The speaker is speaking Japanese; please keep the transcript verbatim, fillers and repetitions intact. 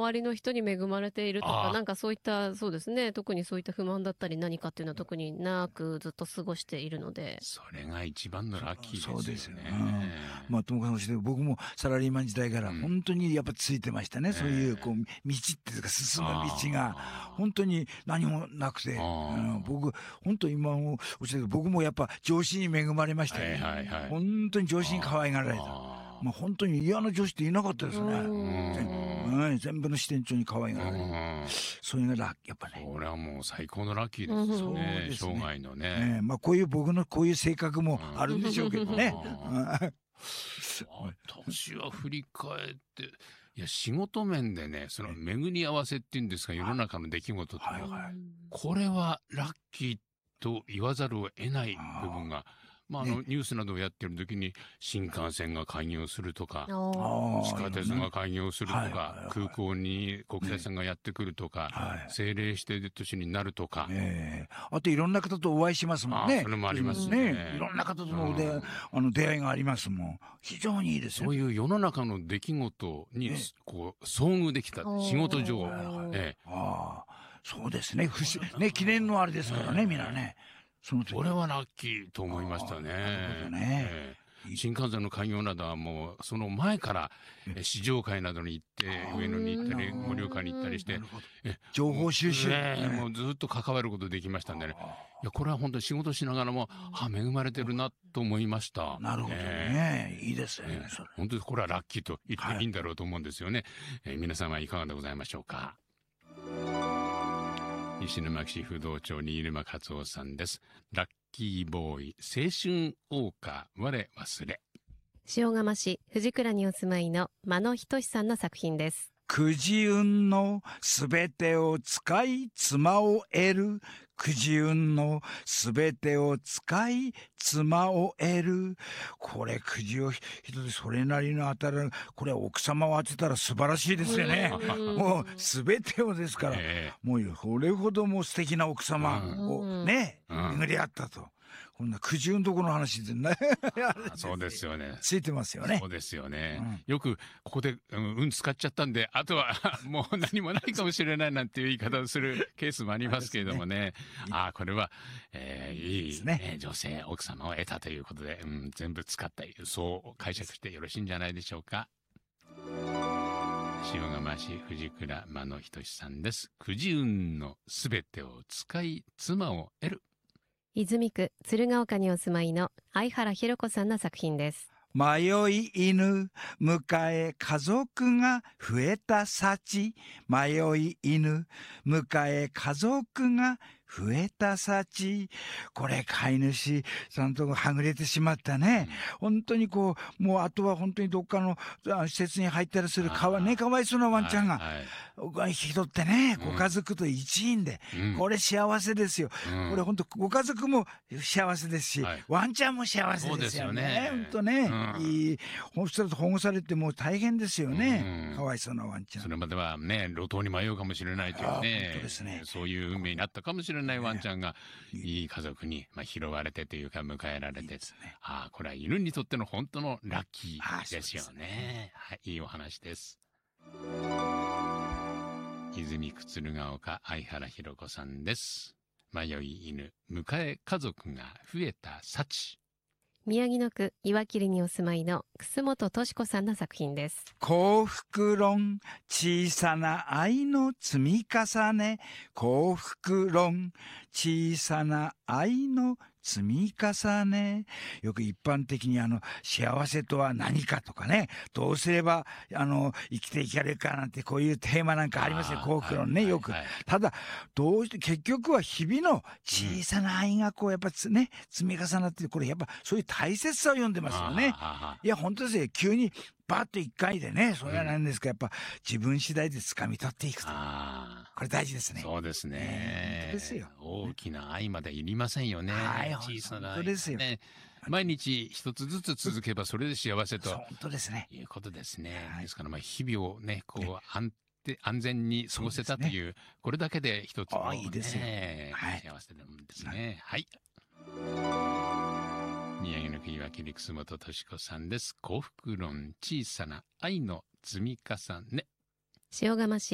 周りの人に恵まれているとか、なんかそういった、そうですね、特にそういった不満だったり何かっていうのは特になくずっと過ごしているので。 それが一番のラッキーですよね。 そうですよ、うん、まあともかくして僕もサラリーマン時代から本当にやっぱついてましたね、うん、そういうこう道っていうか進む道が本当に何もなくて、うん、僕本当今もおっしゃる僕もやっぱ上司に恵まれましたよね、はいはいはい、本当に上司に可愛がられた。まあ、本当に嫌な女子っていなかったですね。うん、全部の支店長に可愛がられる。そういうのがやっぱね。 これはもう最高のラッキーですよね。生涯のね。 まあこういう僕のこういう性格もあるんでしょうけどね。 私は振り返って、いや仕事面でね、その巡り合わせっていうんですか、世の中の出来事って、これはラッキーと言わざるを得ない部分が。まあ、あのニュースなどをやってる時に新幹線が開業するとか、地下鉄が開業するとか、空港に国際線がやってくるとか、政令指定都市になるとか、 あといろんな方とお会いしますもんね。 それもありますね。 いろんな方とのあの出会いがありますもん。非常にいいですね。 そういう世の中の出来事にこう遭遇できた仕事上、 そうですね。ね、記念のあれですからね、みんなね。 これはラッキーと思いましたね。ね新幹線の開業などはもうその前から試乗会などに行って上野に行ったり盛岡に行ったりして情報収集、 ね、もうずっと関わることできましたんでね。いやこれは本当に仕事しながらもあ恵まれてるなと思いました。 なるほどね、いいですね。 本当にこれはラッキーと言っていいんだろうと思うんですよね。え皆様いかがでございましょうか。石巻市不動町新沼勝夫さんです。ラッキーボーイ青春謳歌我忘れ。 塩釜市藤倉にお住まいの間野仁さんの作品です。 くじ運のすべてを使い妻を得る。くじ運のすべてを使い妻を得る。これくじを一つそれなりの当たる、これ奥様を当てたら素晴らしいですよね。もうすべてをですから、えー、もうこれほども素敵な奥様をね、巡り合ったと。こんなくじ運どこの話でねそうですよね。 ついてますよね。 そうですよね。うん、よくここで、うん、運使っちゃったんであとはもう何もないかもしれないなんていう言い方をするケースもありますけれどもね。ああこれは、えー、いいですね、えー、女性奥様を得たということで、うん、全部使ったそう解釈してよろしいんじゃないでしょうか。塩釜市藤倉間野仁さんです。くじ運のすべてを使い妻を得る。 泉区鶴岡にお住まいの相原弘子さんの作品です。 迷い犬迎え家族が増えた幸。迷い犬迎え家族が増えた幸。これ飼い主さんとはぐれてしまったね、うん、本当にこうもうあとは本当にどっかの施設に入ったりするかわねかわいそうなワンちゃんが、はいはい、引き取ってね、うん、ご家族と一員で、うん、これ幸せですよ、うん、これ本当ご家族も幸せですし、はい、ワンちゃんも幸せですよね。本当ね、うん、いいほしたら保護されてもう大変ですよね、うん、かわいそうなワンちゃん。 それまではね路頭に迷うかもしれないというね、本当ですね、そういう運命になったかもしれないワンちゃんが、ね、いい家族に、まあ、拾われてというか迎えられて、いいですね、あこれは犬にとっての本当のラッキーですよね。はい、いいお話です。泉区鶴岡相原弘子さんです。迷い犬迎え家族が増えた幸。 宮城野区岩切にお住まいの楠本敏子さんの作品です。 幸福論小さな愛の積み重ね。幸福論小さな愛の積み重ね。よく一般的にあの幸せとは何かとかね、どうすればあの生きていけるかなんてこういうテーマなんかありますよ、幸福論ね、はい、よく、はいはい、ただどうして結局は日々の小さな愛がこうやっぱつね積み重なって、これやっぱそういう大切さを読んでますよね。いや本当ですよ、急にバッと一回でね、それはなんですか、やっぱ自分次第で掴み取っていくと、これ大事ですね。 そうですね、えー、ですよ。大きな愛までいりませんよね、はい、小さな愛、ね、本当ですよ。毎日一つずつ続けばそれで幸せと本当ですね、 いうことですね、はい、ですからまあ日々をねこう安定安全に過ごせたという、ね、これだけで一つの、ね、いいですよ、はい、幸せなんですね。はい、宮城の国は桐楠本敏子さんです。幸福論小さな愛の積み重ね。 塩釜市